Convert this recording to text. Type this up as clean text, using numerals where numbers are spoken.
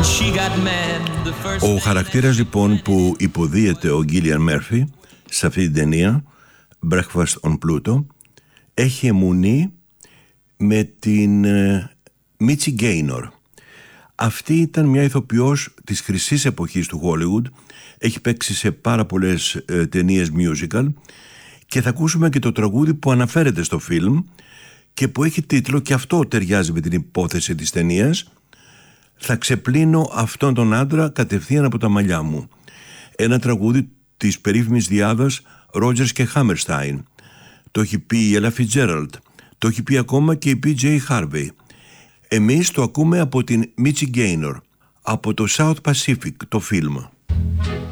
Ο χαρακτήρας λοιπόν που υποδίεται ο Γκίλιαν Μέρφυ σε αυτή την ταινία Breakfast on Pluto έχει αιμονή με την Μίτσι Γκέινορ. Αυτή ήταν μια ηθοποιός της χρυσής εποχής του Hollywood, έχει παίξει σε πάρα πολλές ταινίες musical και θα ακούσουμε και το τραγούδι που αναφέρεται στο φιλμ και που έχει τίτλο, και αυτό ταιριάζει με την υπόθεση της ταινίας, «Θα ξεπλύνω αυτόν τον άντρα κατευθείαν από τα μαλλιά μου». Ένα τραγούδι της περίφημης διάδας Rodgers και Hammerstein. Το έχει πει η Ella Fitzgerald, το έχει πει ακόμα και η PJ Harvey. Εμείς το ακούμε από την Μίτσι Γκέινορ, από το South Pacific, το φιλμ.